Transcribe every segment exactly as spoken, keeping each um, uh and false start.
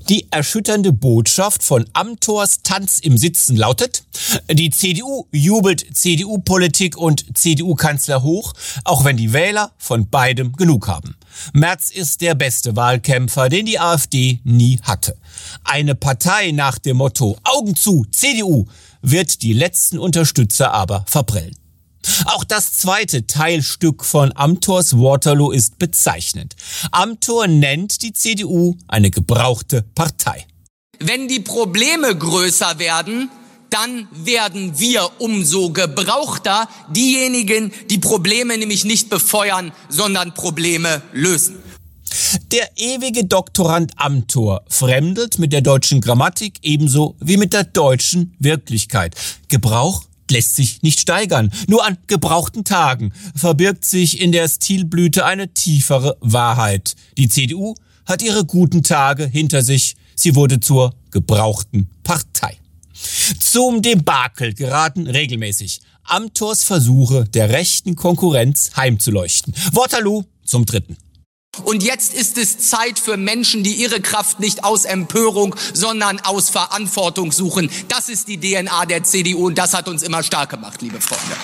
Die erschütternde Botschaft von Amthors Tanz im Sitzen lautet: Die C D U jubelt C D U-Politik und C D U-Kanzler hoch, auch wenn die Wähler von beidem genug haben. Merz ist der beste Wahlkämpfer, den die AfD nie hatte. Eine Partei nach dem Motto Augen zu, C D U, wird die letzten Unterstützer aber verprellen. Auch das zweite Teilstück von Amthors Waterloo ist bezeichnend. Amthor nennt die C D U eine gebrauchte Partei. Wenn die Probleme größer werden, dann werden wir umso gebrauchter, diejenigen, die Probleme nämlich nicht befeuern, sondern Probleme lösen. Der ewige Doktorand Amthor fremdelt mit der deutschen Grammatik ebenso wie mit der deutschen Wirklichkeit. Gebrauch lässt sich nicht steigern. Nur an gebrauchten Tagen verbirgt sich in der Stilblüte eine tiefere Wahrheit. Die C D U hat ihre guten Tage hinter sich. Sie wurde zur gebrauchten Partei. Zum Debakel geraten regelmäßig Amthors Versuche, der rechten Konkurrenz heimzuleuchten. Waterloo zum dritten. Und jetzt ist es Zeit für Menschen, die ihre Kraft nicht aus Empörung, sondern aus Verantwortung suchen. Das ist die D N A der C D U und das hat uns immer stark gemacht, liebe Freunde.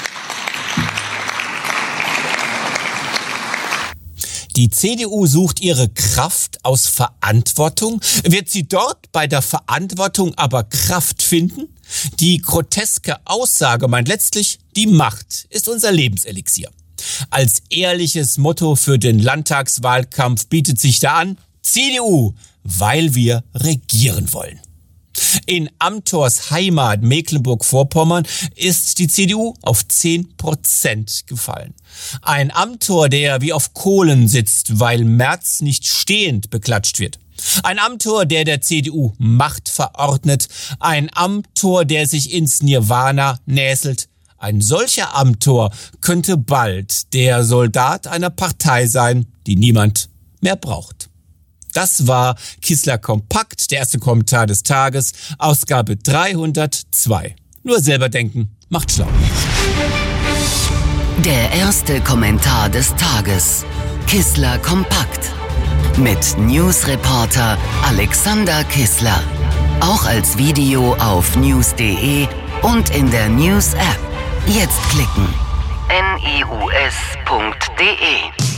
Die C D U sucht ihre Kraft aus Verantwortung. Wird sie dort bei der Verantwortung aber Kraft finden? Die groteske Aussage meint letztlich, die Macht ist unser Lebenselixier. Als ehrliches Motto für den Landtagswahlkampf bietet sich da an: C D U, weil wir regieren wollen. In Amthors Heimat Mecklenburg-Vorpommern ist die C D U auf zehn Prozent gefallen. Ein Amthor, der wie auf Kohlen sitzt, weil Merz nicht stehend beklatscht wird. Ein Amthor, der der C D U Macht verordnet. Ein Amthor, der sich ins Nirvana näselt. Ein solcher Amthor könnte bald der Soldat einer Partei sein, die niemand mehr braucht. Das war Kissler Kompakt, der erste Kommentar des Tages, Ausgabe dreihundertzwei. Nur selber denken macht schlau. Der erste Kommentar des Tages, Kissler Kompakt, mit Newsreporter Alexander Kissler. Auch als Video auf news punkt de und in der News-App. Jetzt klicken. news punkt de